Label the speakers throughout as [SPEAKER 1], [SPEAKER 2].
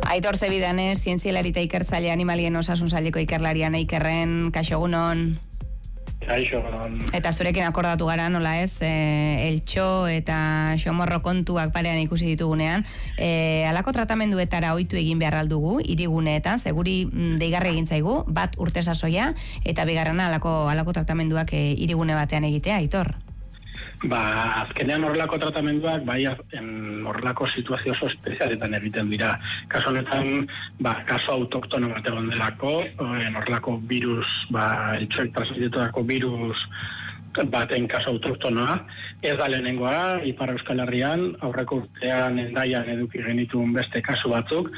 [SPEAKER 1] Aitor Zebidanez, zientzialari eta ikertzaile animalien osasun saileko ikerlarian Eikerren, kaixo egunon.
[SPEAKER 2] Kaixo.
[SPEAKER 1] Eta zurekin akordatu gara, nola ez, eltxo eta xomorro kontuak parean ikusi ditugunean, halako tratamenduetara ohitu egin behar aldugu, hiriguneetan, seguri deigarri egin zaigu, bat urte sasoia, eta bigarrena halako tratamenduak hirigune batean egitea, Aitor.
[SPEAKER 2] Azkenean horrelako tratamenduak, horrelako situazio oso espezialetan egiten dira. Kaso honetan, kaso autoktono bat egon delako, horrelako virus, eltxoek transmititutako virus baten kaso autoktonoa. Ez da lehenengoa, Ipar Euskal Herrian, aurreko urtean Hendaian eduki genituen beste kasu batzuk,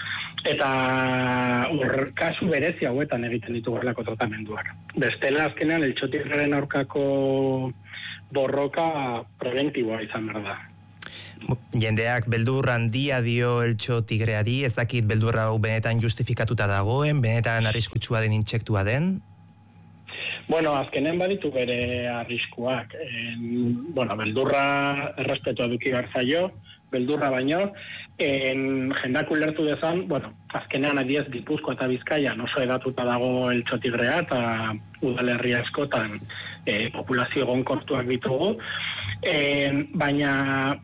[SPEAKER 2] eta kasu berezi hauetan egiten ditu horrelako tratamenduak. Bestela azkenean, eltxotigraren aurkako borroka preventiboa izan behar da.
[SPEAKER 3] Jendeak beldur handia dio eltxo tigreari, ez dakit beldurra hau benetan justifikatuta dagoen, benetan arriskutsua den intsektua den?
[SPEAKER 2] Azkenen baditu bere arriskuak. Beldurra errespetua eduki behar zaio, beldurra baino, jendak ulertu dezan, azkenean adiez Gipuzkoa eta Bizkaian oso edatuta dago eltxo tigrea eta udalerri askotan populazio egonkortuak ditugu, baina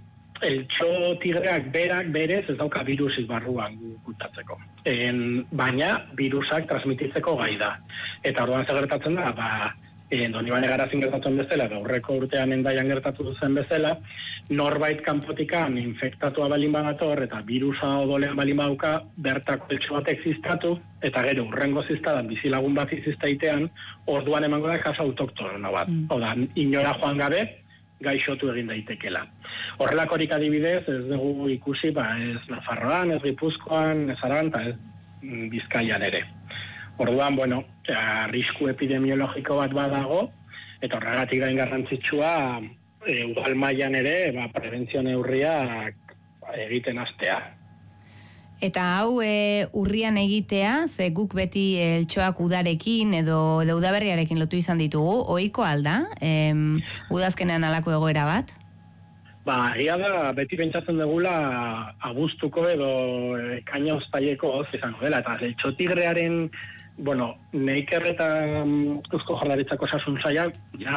[SPEAKER 2] eltxo tigreak berak berez ez dauka virusik barruan gutatzeko. Baina virusak transmititzeko gai da. Eta orduan zer gertatzen da, Donibane Garazin gertatzen bezala, aurreko urtean Hendaian gertatu zen bezala, norbait kanpotikan infektatua balin badator eta virusa odolean balin badauka, bertako eltxo batek ziztatu, eta gero urrengo ziztadan bizilagun bat ziztaitean, orduan emango da kaso autoktono bat. Inora joan gabe, gaixotu egin daitekela. Horrelakorik adibidez, ez dugu ikusi, ez Nafarroan, ez Gipuzkoan, ez Aranta, ez Bizkaian ere. Orduan, arrisku epidemiologiko bat badago, eta horregatik gain garrantzitsua, udal mailan ere, prebentzio neurriak egiten hastea.
[SPEAKER 1] Eta hau urrian egitea, ze guk beti eltxoak udarekin edo udaberriarekin lotu izan ditugu, ohiko alda, udazkenean halako egoera bat?
[SPEAKER 2] Egia da, beti pentsatzen dugula abuztuko edo ekaina uztaileko hoz izango dela, eta eltxo tigrearen, Neiker eta Eusko Jaurlaritzako osasun sailak,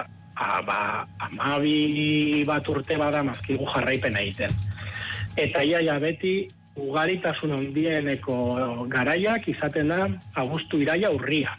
[SPEAKER 2] 12 bat urte bada mazkigu jarraipena egiten. Eta ia beti ugaritasun handieneko garaiak izaten da abuztu iraila urria.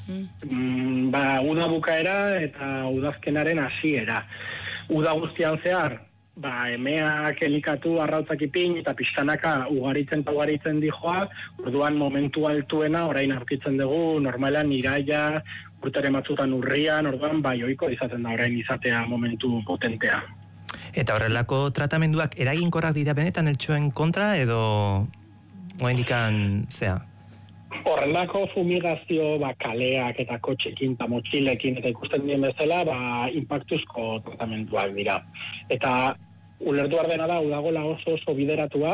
[SPEAKER 2] Uda bukaera eta udazkenaren hasiera. Uda guztian zehar, emeak elikatu, arrautzak ipin, eta pixkanaka ugaritzen dijoa, orduan momentu altuena, orain aurkitzen dugu, normalan iraila, urteren batzutan urrian, orduan ohiko izaten da orain izatea momentu potentea.
[SPEAKER 3] Eta horrelako tratamenduak eraginkorrak dira benetan eltxoen kontra, edo oraindikan zea?
[SPEAKER 2] Horrelako fumigazio kaleak eta kotxekin eta motxilekin eta ikusten dien bezala, inpaktuzko tratamenduak dira. Eta ulertu ardena da, udagola oso bideratua,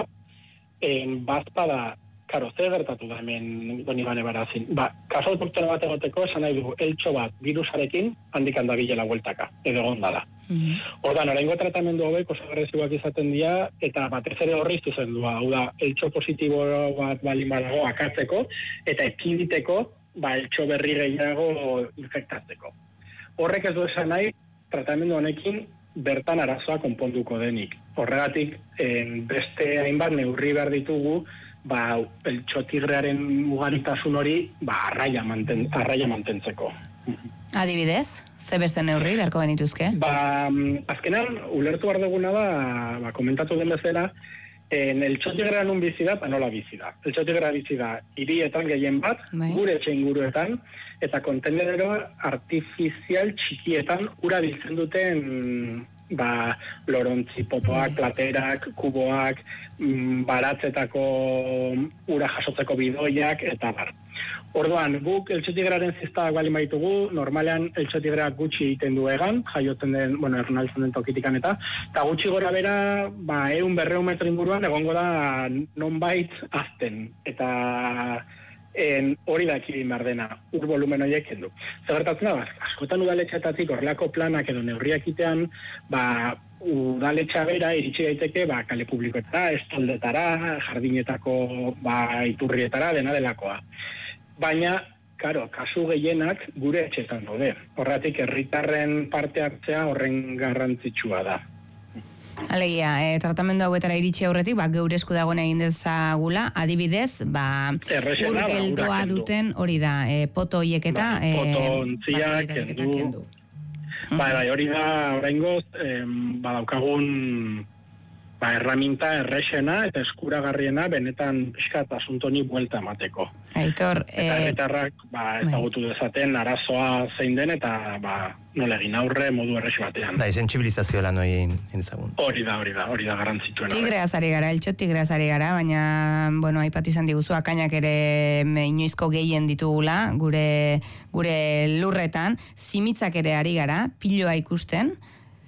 [SPEAKER 2] bazpada, ze gertatu da hemen Donibane Barazin. Kaso autoktono bat egoteko, esan nahi du, eltxo bat virusarekin handikan da bilela bueltaka, edo gondala. Ordan, oraingo tratamendu hauek oso agresiboak izaten dira, eta batez ere horriztu zen du, hau da, eltxo positibo bat balin badago akatzeko, eta ekiditeko, eltxo berri gehiago infektatzeko. Horrek ez du esan nahi, tratamendu honekin bertan arazoa konponduko denik. Horregatik, beste hainbat neurri behar ditugu, eltxo tigrearen ugaritasun hori, arraia mantentzeko.
[SPEAKER 1] Adibidez, ze beste neurri beharko benituzke?
[SPEAKER 2] Azkenan, ulertu behar duguna da, komentatu den bezala, eltxo tigrea nun bizi da, nola bizi da. Eltxo tigrea bizi da, hirietan gehien bat, gure etxe inguruetan, eta kontenerero artifizial txikietan ura biltzen duten lorontzi, popoak, platerak, kuboak, baratzetako ura jasotzeko bidoiak, eta Orduan, guk eltxotigraren ziztadak bali maitugu, normalean eltxotigreak gutxi egiten du egan, jaiotzen den, ernaltzen den tokitikan eta gutxi gora bera, 100-200 metro inguruan egongo da nonbait azten, eta hori da ekidin behar dena, ur volumen horiek kendu. Zer gertatzen da, askotan udaletxeetatik horrelako planak edo neurriak itean, udaletxa bera iritsi daiteke kale publikoetara, estoldetara, jardinetako iturrietara, dena delakoa. Baina, karo, kasu gehienak gure etxetan daude. Horratik herritarren parte hartzea horren garrantzitsua da.
[SPEAKER 1] Alegia, tratamendu hauetara iritsi aurretik, geure esku dagoen egin dezagula, adibidez, urgeldoa duten hori da, poto hiek eta...
[SPEAKER 2] Poto ontziak, kendu. Hori da, oraingoz, daukagun erraminta errexena eta eskuragarriena benetan piskat asuntoni buelta emateko.
[SPEAKER 1] Aitor,
[SPEAKER 2] eta herritarrak ezagutu dezaten arazoa zein den eta nola egin aurre modu errex batean.
[SPEAKER 3] Sentsibilizazio lan egin ezagun.
[SPEAKER 2] Hori da garrantzitsuena.
[SPEAKER 1] Tigreaz ari gara, eltxot tigreaz ari gara, baina, aipatu izan diguzu, akainak ere inoizko gehien ditugula, gure lurretan, zimitzak ere ari gara, piloa ikusten.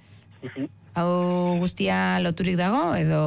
[SPEAKER 1] Hau guztia loturik dago, edo...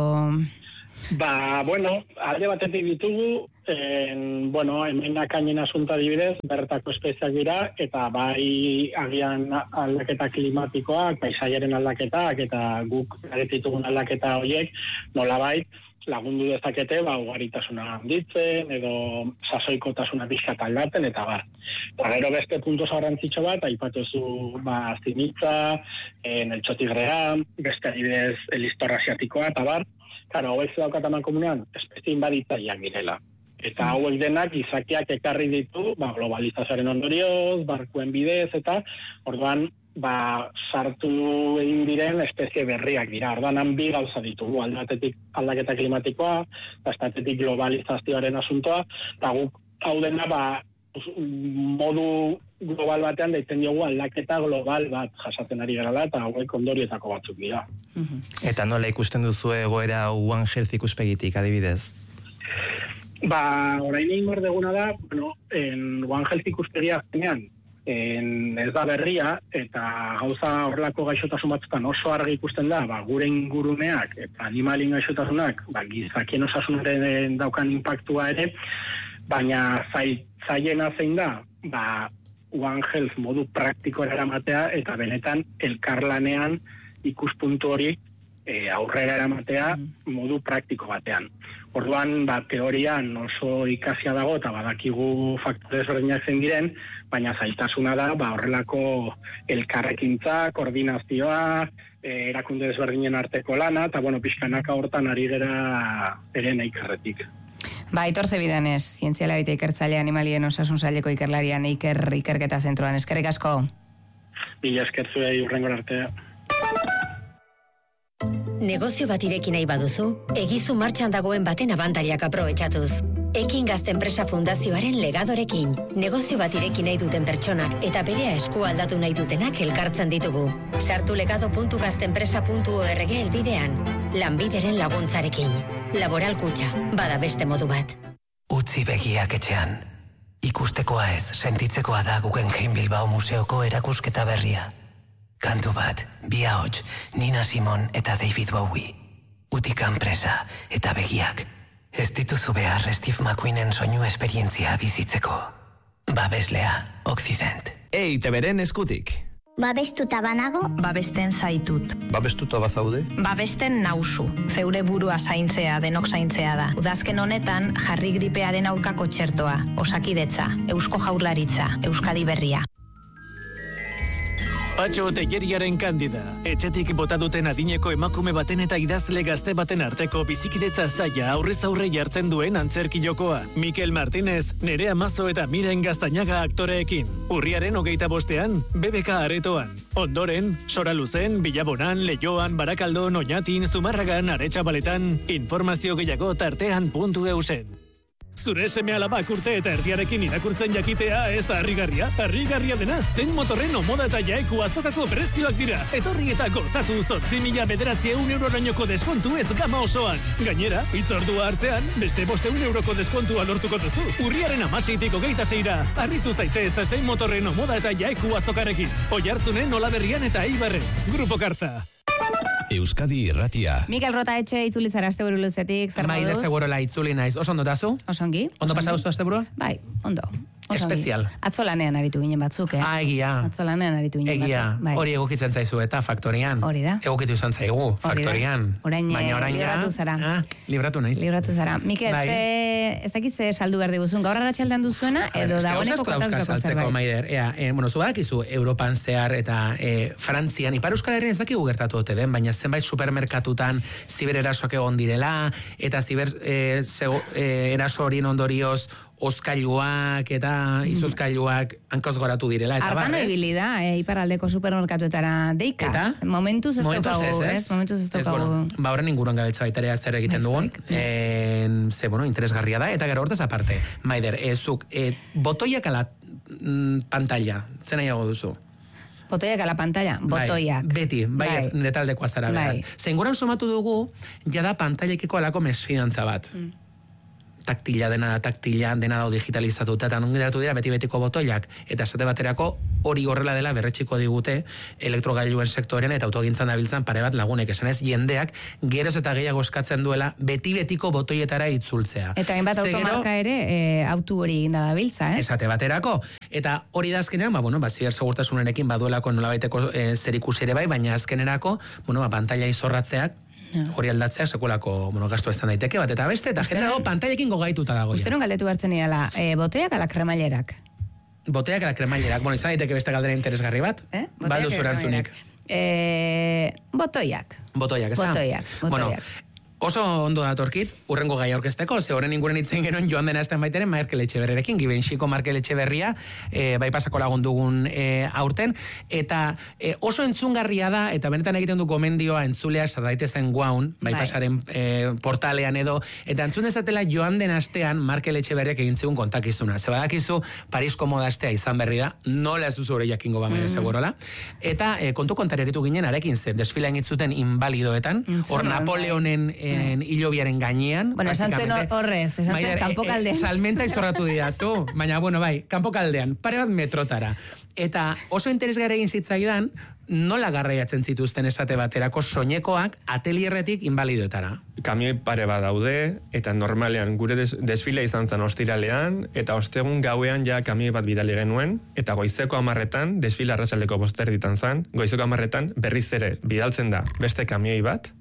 [SPEAKER 2] alde batetik ditugu, hemen akainen asunta dibidez, bertako espeziak dira, eta agian aldaketa klimatikoak, paisaiaren aldaketak, eta guk ditugun aldaketa horiek, nolabait, lagundu dezakete, ugaritasuna handitzen, edo sasoikotasuna pixkat aldatzen, eta gero beste punto garrantzitsu bat, aipatuzu zimitza, eltxotigrea, beste adibidez listorra asiatikoa, eta hauek daukataman komunean, espezien baditzaileak direla. Eta hauek denak izakiak ekarri ditu, globalizazioaren ondorioz, barkuen bidez, eta orduan, sartu egin diren espezie berriak dira. Orduan, bi gauza ditugu, aldatetik aldaketa klimatikoa, bestatetik globalizazioaren asuntoa, eta guk hau dena, modu global batean deitzen diogu aldaketa global bat jasaten ari garala, eta hauek ondorietako batzuk dira.
[SPEAKER 3] Eta nola ikusten duzu egoera One Health ikuspegitik, adibidez?
[SPEAKER 2] Orain egin berdeguna da, One Health ikuspegia zenean, ez da berria, eta gauza horrelako gaixotasun batzutan oso argi ikusten da, gure inguruneak eta animalien gaixotasunak, gizakien osasunaren daukan inpaktua ere, baina zaiena zein da, One Health modu praktikoa eramatea, eta benetan elkarlanean ikuspuntu hori aurrera eramatea modu praktiko batean. Orduan, teorian oso ikasia dago eta badakigu faktore ezberdinak zein diren, baina zailtasuna da, horrelako elkarrekintza, koordinazioa, erakunde ezberdinen arteko lana, eta pixkanaka hortan ari gera ere neikerretik.
[SPEAKER 1] Aitor Zebidanez, zientzialaritza ikertzaile animalien osasun saileko ikerlarian ikerketa zentroan. Eskerrik asko.
[SPEAKER 2] Mila esker zuei hurrengora arte.
[SPEAKER 4] Negozio bat ireki nahi baduzu, egizu martxan dagoen baten abantailak aprobetxatuz. Ekin Gazte Enpresa Fundazioaren legadorekin, negozio bat ireki nahi duten pertsonak eta berea esku aldatu nahi dutenak elkartzen ditugu. Sartu legado.gazteenpresa.org helbidean, lanbideren laguntzarekin. Laboral Kutxa, bada beste modu bat.
[SPEAKER 5] Utzi begiak etxean. Ikustekoa ez, sentitzekoa da Guggenheim Bilbao Museoko erakusketa berria. Kantu bat, bi ahots, Nina Simone eta David Bowie. Utikan presa eta begiak. Ez dituzu behar Steve McQueenen soinu esperientzia bizitzeko. Babeslea, Occident.
[SPEAKER 6] EITB-ren eskutik.
[SPEAKER 7] Babestuta banago,
[SPEAKER 8] babesten zaitut.
[SPEAKER 6] Babestuta bazaude?
[SPEAKER 8] Babesten nauzu. Zeure burua zaintzea, denok zaintzea da. Udazken honetan, jarri gripearen aurkako txertoa, Osakidetza, Eusko Jaurlaritza, Euskadi Berria.
[SPEAKER 9] Patxo Telleriaren kandida. Etxetik bota duten adineko emakume baten eta idazle gazte baten arteko bizikidetza zaila aurrez aurre jartzen duen antzerki jokoa. Mikel Martínez, Nerea Mazo eta Miren Gaztañaga aktoreekin. Urriaren 25ean, BBK aretoan. Ondoren, Soraluzen, Bilabonan, Leioan, Barakaldon, Oñatin, Zumarragan, Aretxabaletan, informazio gehiago tartean.eusen. Zure seme alabak urte eta erdiarekin irakurtzen jakitea ez da harrigarria? Harrigarria dena, zein motorren omoda eta jaeku azokako prezioak dira. Etorri eta gozatu 8.900 eurorainoko deskontu ez gama osoan. Gainera, hitzordua hartzean, beste 500 euroko deskontua lortuko duzu. Urriaren 16tik 26ra, harritu zaitez zein motorren omoda eta jaeku azokarekin. Oiartzunen, Olaberrian eta Eibarren. Grupo Karza.
[SPEAKER 10] Euskadi Irratia.
[SPEAKER 1] Mikel Rotaetxe itzuli zara asteburu luzetik, zer moduz?
[SPEAKER 6] Seguro la itzuli naiz. Oso ondo tazu?
[SPEAKER 1] Osongi.
[SPEAKER 6] Ondo pasa duzu asteburu?
[SPEAKER 1] Bai, ondo.
[SPEAKER 11] espezial.
[SPEAKER 1] Atzolanean aritu ginen batzuk,
[SPEAKER 11] Egia.
[SPEAKER 1] Atzolanean aritu ginen batzuk. Bai.
[SPEAKER 11] Hori egokitzen zaizu eta faktorian.
[SPEAKER 1] Hori da.
[SPEAKER 11] Egokitu izan zaigu, faktorian.
[SPEAKER 1] Baina orain libratu zara.
[SPEAKER 11] Libratu naiz.
[SPEAKER 1] Libratu zara. Mikel, ez dakiz saldu behar diguzun, gaur arratsaldean duzuena, edo dagoeneko kontatuko zerbait.
[SPEAKER 11] Maider, zu badakizu Europan zehar eta Frantzian, Ipar Euskal Herrian ez dakigu gertatu ote den, baina zenbait supermerkatutan zibererasoak egon direla, eta eraso horien ondorioz oskailuak eta izozkailuak hankauz goratu direla.
[SPEAKER 1] Artan ibili da, iparraldeko supermerkatuetara deika.
[SPEAKER 11] Eta?
[SPEAKER 1] Momentuz ez daukagu, ez? Momentuz ez daukagu.
[SPEAKER 11] Horren inguruan gabetza baitarea zer egiten dugun. Interesgarria da, eta gero hortaz aparte. Maider, botoiak ala pantalla, zen nahiago duzu?
[SPEAKER 1] Botoiak ala pantalla, botoiak.
[SPEAKER 11] Beti, nire taldekoa zara beraz. Zenguran somatu dugu, jada pantailekiko alako mesfidantza bat. Taktila, dena dago digitalizatuta, eta non geratu dira beti-betiko botoiak, eta esate baterako hori horrela dela berretxiko digute elektrogailuen sektorean eta autogintzan dabiltzan pare bat lagunek, esanez jendeak geroz eta gehiago eskatzen duela beti-betiko botoietara itzultzea.
[SPEAKER 1] Eta hainbat automarka ere autu hori egin da dabiltza,
[SPEAKER 11] Esate baterako. Eta hori da azkenean, zibersegurtasunenekin baduelako nolabaiteko zerikusi ere bai, baina azkenerako, pantalla izorratzeak, hori aldatzeak sekulako gastu izan daiteke bat, eta beste, eta jende dago pantailekin gogaituta dago.
[SPEAKER 1] Usteron galdetu hartzen idala, botoiak ala kremailerak?
[SPEAKER 11] Botoiak ala kremailerak, izan daiteke beste galdera interesgarri bat? Baldu zurantzunik.
[SPEAKER 1] Botoiak.
[SPEAKER 11] Botoiak, ez da?
[SPEAKER 1] Botoiak.
[SPEAKER 11] Oso ondo datorkit, urrengo gai aurkezteko, ze horren inguren itzen genuen joan dena esten baiteren Markel Etxeberrerekin, Gibenxiko Markel Etxeberria, bai pasako lagundugun aurten, eta oso entzungarria da, eta benetan egiten du gomendioa entzulea sardaitezen guaun, bai pasaren portalean edo, eta entzun dezatela joan den astean Markel Etxeberriak egin zigun kontakizuna. Ze badakizu, Parisko modastea izan berri da, nola ez duzu hori jakingo bamea segurola, eta kontu kontariaritu ginen arekin, ze desfila egitzuten invalidoetan, hor Napoleonen hilobiaren gainean.
[SPEAKER 1] Esan zuen horrez, esan zuen kanpokaldean.
[SPEAKER 11] Salmenta izorratu didazu, baina, kanpokaldean, pare bat metrotara. Eta oso interesgarri egin zitzaidan, nola garraiatzen zituzten esate baterako soinekoak atelierretik invalidoetara.
[SPEAKER 12] Kamioi pare bat daude, eta normalean gure desfilea izan zen ostiralean, eta ostegun gauean ja kamioi bat bidali genuen, eta goizeko 10:00 desfila arratsaldeko 5:00 ditan zen, goizeko 10:00 berriz ere bidaltzen da beste kamioi bat,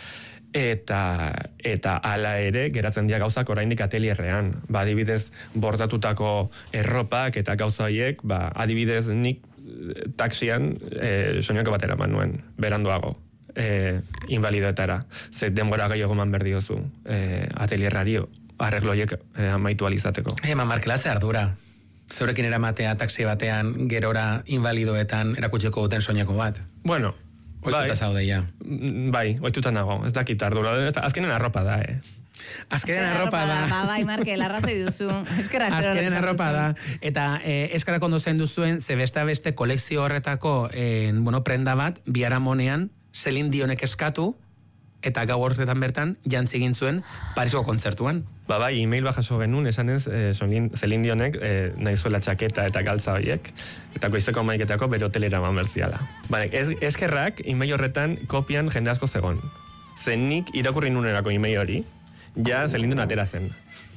[SPEAKER 12] eta hala ere geratzen dira gauzak oraindik atelierrean. Adibidez, bordatutako erropak eta gauza horiek, adibidez nik taxian soineko batera eman nuen, beranduago, invalidoetara. Ze denbora gehiago eman berdiozu atelierrari arregloiek amaitu alizateko.
[SPEAKER 11] Markela ze ardura. Zeurekin eramatea taxi batean gerora invalidoetan erakutsiko duten soineko bat. Oituta zaude, ja.
[SPEAKER 12] Oituta nago, ez dakit ardura. Azkenen arropa da,
[SPEAKER 11] Azkenen arropa da.
[SPEAKER 1] Bai, Markel, arrazoi duzu.
[SPEAKER 11] Azkenen arropa da. Eta eskarak ondo zen duzuen, ze beste kolekzio horretako prenda bat, biharamonean, Celine Dionek eskatu, eta gau horretan bertan, jantzi egin zuen Parisko kontzertuan.
[SPEAKER 12] E-mail jaso genuen, esanez, Celine Dionek nahi zuela txaketa eta galtza horiek, eta goizeko maiketako bere hotelera eman berziala. Eskerrak, e-mail horretan kopian jende asko zegon. Nik irakurri nunerako e-mail hori, ja Celine Dion atera zen.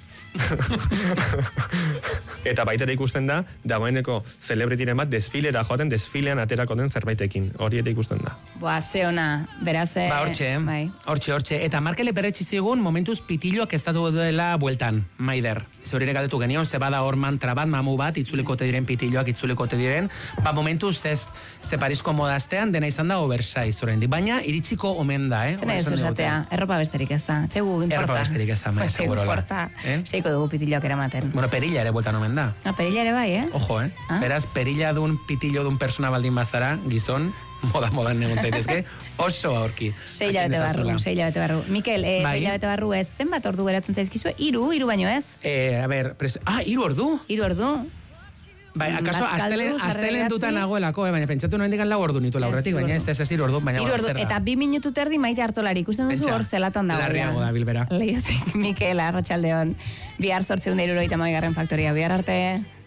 [SPEAKER 12] Eta baitera ikusten da, dagoeneko celebrityren bat desfilera joaten, desfilean aterako den zerbaitekin. Hori ere ikusten da.
[SPEAKER 1] Ze ona, beraz...
[SPEAKER 11] Hortxe. Eta Markele berretsi zigun momentuz pitilloak ez datu dela bueltan, Maider. Ze hori ere galdetu genion, ze bada hor mantra bat, mamu bat, itzulekote diren pitilloak, itzulekote diren. Momentuz ez, ze Parisko modaztean, dena izan da Oversize oraindik. Baina iritsiko omen da,
[SPEAKER 1] Zena ez duzatea, erropa besterik ez da. Txegu importa.
[SPEAKER 11] Erropa besterik ez da, segurola.
[SPEAKER 1] Seiko dugu pitilloak eramaten.
[SPEAKER 11] Perilla ere bueltan omen da.
[SPEAKER 1] Perilla ere bai,
[SPEAKER 11] Ojo, Beraz, perilla dun pitillo dun persona baldin bazara, gizon, modan negun zaitezke, oso aurki.
[SPEAKER 1] 6 hilabete barru. Mikel, 6 hilabete barru ez, zenbat ordu geratzen zaizkizu? 3 baino ez?
[SPEAKER 11] 3 ordu?
[SPEAKER 1] 3 ordu?
[SPEAKER 11] Akaso, astelen dutan nagoelako, baina pentsatu noen digan 4 ordu nitu laurretik, baina ez 3 ordu, baina
[SPEAKER 1] 3 ordu, eta 2 minutu terdi Maite Artolari, ikusten duzu hor zelatan dago.
[SPEAKER 11] Larriago da, Bilbera.
[SPEAKER 1] Leiozik, Mikel, arratsaldeon. Bihar 870 faktoria, bihar arte.